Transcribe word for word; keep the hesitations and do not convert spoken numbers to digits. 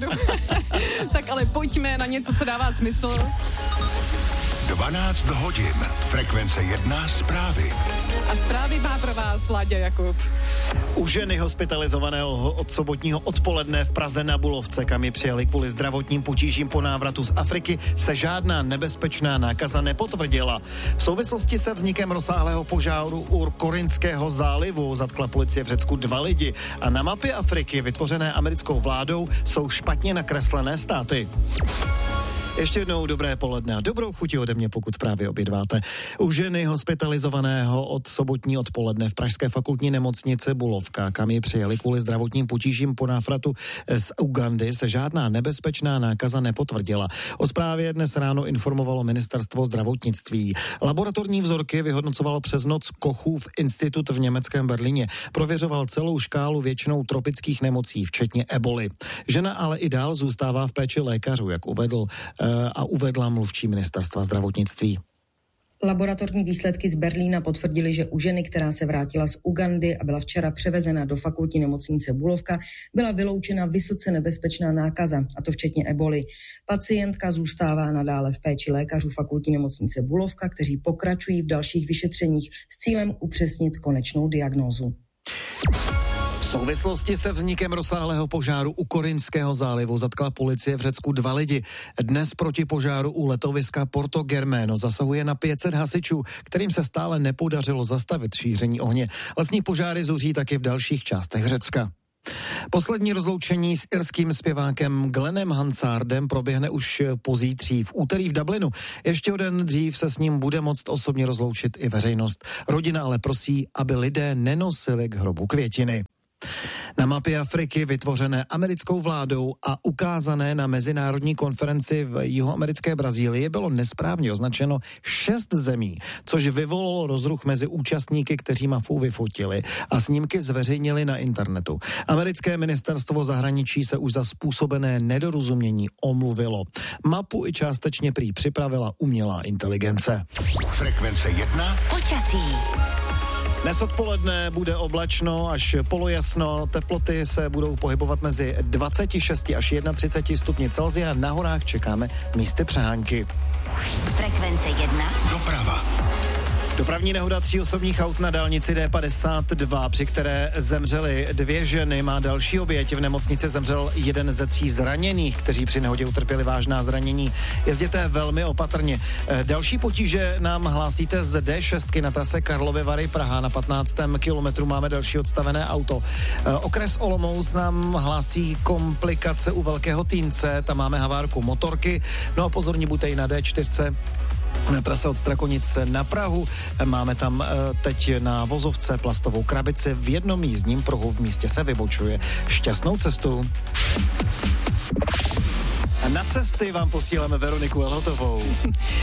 pravdu. Tak ale pojďme na něco, co dává smysl. dvanáct hodin. Frekvence jedna zprávy. A zprávy má pro vás Láďa Jakub. U ženy hospitalizovaného od sobotního odpoledne v Praze na Bulovce, kam ji přijali kvůli zdravotním potížím po návratu z Afriky, se žádná nebezpečná nákaza nepotvrdila. V souvislosti se vznikem rozsáhlého požáru u Korinského zálivu zatkla policie v Řecku dva lidi a na mapě Afriky vytvořené americkou vládou jsou špatně nakreslené státy. Ještě jednou dobré poledne a dobrou chuti ode mě, pokud právě obědváte. U ženy hospitalizovaného od sobotní odpoledne v pražské fakultní nemocnici Bulovka, kam ji přijeli kvůli zdravotním potížím po návratu z Ugandy, se žádná nebezpečná nákaza nepotvrdila. O zprávě dnes ráno informovalo ministerstvo zdravotnictví. Laboratorní vzorky vyhodnocovalo přes noc Kochův institut v německém Berlíně. Prověřoval celou škálu většinou tropických nemocí, včetně eboli. Žena ale i dál zůstává v péči lékařů, jak uvedl a uvedla mluvčí ministerstva zdravotnictví. Laboratorní výsledky z Berlína potvrdily, že u ženy, která se vrátila z Ugandy a byla včera převezena do fakultní nemocnice Bulovka, byla vyloučena vysoce nebezpečná nákaza, a to včetně eboli. Pacientka zůstává nadále v péči lékařů fakultní nemocnice Bulovka, kteří pokračují v dalších vyšetřeních s cílem upřesnit konečnou diagnózu. V souvislosti se vznikem rozsáhlého požáru u Korinského zálivu zatkla policie v Řecku dva lidi. Dnes proti požáru u letoviska Porto Germano zasahuje na pět set hasičů, kterým se stále nepodařilo zastavit šíření ohně. Lesní požáry zuří taky v dalších částech Řecka. Poslední rozloučení s irským zpěvákem Glennem Hansardem proběhne už pozítří v úterý v Dublinu. Ještě o den dřív se s ním bude moct osobně rozloučit i veřejnost. Rodina ale prosí, aby lidé nenosili k hrobu květiny. Na mapě Afriky vytvořené americkou vládou a ukázané na mezinárodní konferenci v jihoamerické Brazílii bylo nesprávně označeno šest zemí, což vyvolalo rozruch mezi účastníky, kteří mapu vyfotili a snímky zveřejnili na internetu. Americké ministerstvo zahraničí se už za způsobené nedorozumění omluvilo. Mapu i částečně prý připravila umělá inteligence. Frekvence jedna. Počasí. Dnes odpoledne bude oblačno až polojasno, teploty se budou pohybovat mezi dvacet šest až třicet jedna stupni Celsia, na horách čekáme místy přehánky. Frekvence jedna. Doprava. Dopravní nehoda tří osobních aut na dálnici D padesát dva, při které zemřely dvě ženy, má další oběť. V nemocnici zemřel jeden ze tří zraněných, kteří při nehodě utrpěli vážná zranění. Jezděte velmi opatrně. Další potíže nám hlásíte z D šest na trase Karlovy Vary Praha. Na patnáctém kilometru máme další odstavené auto. Okres Olomouc nám hlásí komplikace u Velkého Týnce, tam máme havárku motorky. No a pozorní buďte i na D čtyři. Na trase od Strakonic na Prahu máme tam teď na vozovce plastovou krabici. V jednom jízdním pruhu v místě se vybočuje. Šťastnou cestu. A na cesty vám posíláme Veroniku Elhotovou.